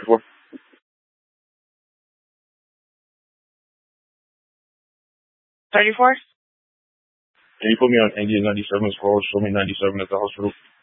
34. Can you put me on Indian 97 as well? Show me 97 at the hospital.